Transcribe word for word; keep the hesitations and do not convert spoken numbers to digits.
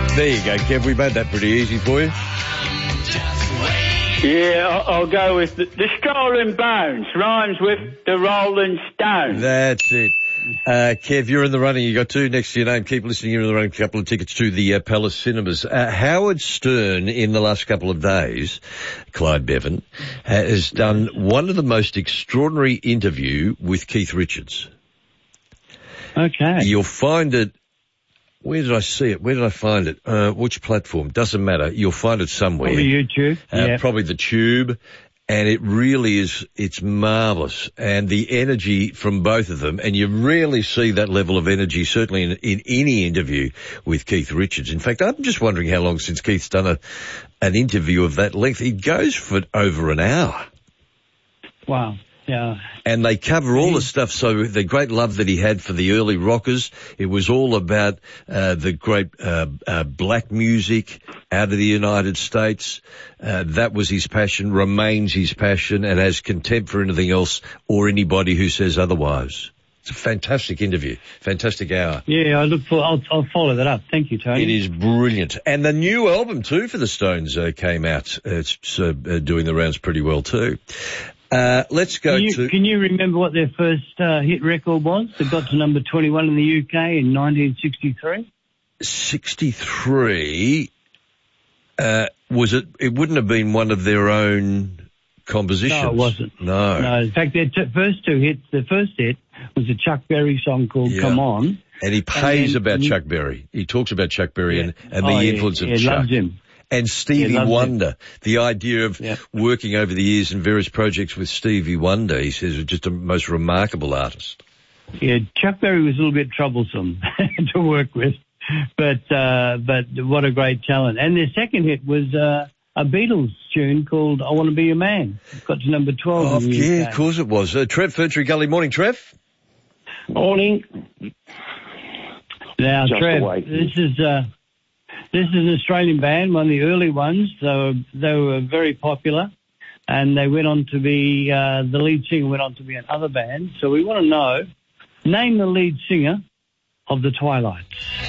There you go, Kev. We made that pretty easy for you. Yeah, I'll, I'll go with the, the Stolen Bones. Rhymes with the Rolling Stones. That's it. Uh, Kev, you're in the running. You got two next to your name. Keep listening. You're in the running. A couple of tickets to the uh, Palace Cinemas. Uh, Howard Stern, in the last couple of days, Clyde Bevan, has done one of the most extraordinary interview with Keith Richards. Okay. You'll find it. Where did I see it? Where did I find it? Uh, which platform? Doesn't matter. You'll find it somewhere. Probably YouTube. Uh, yeah. Probably the Tube. And it really is, it's marvellous. And the energy from both of them, and you rarely see that level of energy, certainly in, in any interview with Keith Richards. In fact, I'm just wondering how long since Keith's done a, an interview of that length. He goes for over an hour. Wow. Yeah. And they cover all the stuff. So the great love that he had for the early rockers, it was all about uh, the great uh, uh, black music out of the United States. Uh, that was his passion, remains his passion, and has contempt for anything else or anybody who says otherwise. It's a fantastic interview, fantastic hour. Yeah, I look for. I'll, I'll follow that up. Thank you, Tony. It is brilliant, and the new album too for the Stones uh, came out. It's uh, uh, doing the rounds pretty well too. Uh, let's go can you, to... Can you remember what their first uh, hit record was? That got to number twenty-one in the U K in nineteen sixty-three? sixty-three, uh, was it... It wouldn't have been one of their own compositions. No, it wasn't. No. No, in fact, their t- first two hits, the first hit was a Chuck Berry song called Yeah. Come On. And he pays and then, about he, Chuck Berry. He talks about Chuck Berry yeah. and, and oh, the yeah, influence yeah, of Chuck. Loves him. And Stevie Yeah, Wonder, him. the idea of yeah. working over the years in various projects with Stevie Wonder, he says, was just a most remarkable artist. Yeah, Chuck Berry was a little bit troublesome to work with, but uh, but what a great talent. And their second hit was uh, a Beatles tune called I Want to Be a Man. It got to number twelve. Oh, in the yeah, U K. of course it was. Uh, Trev, Ferntree Gully. Morning, Trev. Morning. Now, Just Trev, away. this is... Uh, This is an Australian band, one of the early ones. They were, they were very popular, and they went on to be, uh, the lead singer went on to be in other bands. So we want to know, name the lead singer of the Twilights.